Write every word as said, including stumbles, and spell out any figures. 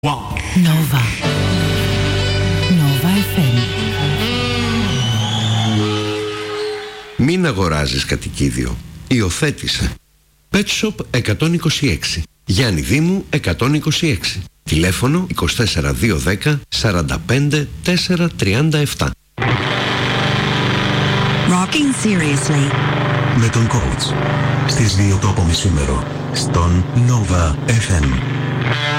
Nova. Nova εφ εμ. Μην αγοράζεις κατοικίδιο. Υιοθέτησε. Pet Shop εκατόν είκοσι έξι. Γιάννη Δήμου εκατόν είκοσι έξι. Τηλέφωνο είκοσι τέσσερα διακόσια δέκα σαράντα πέντε τετρακόσια τριάντα επτά. Rocking seriously. Με τον coach. Στις δύο το απομεσήμερο. Στον Nova εφ εμ.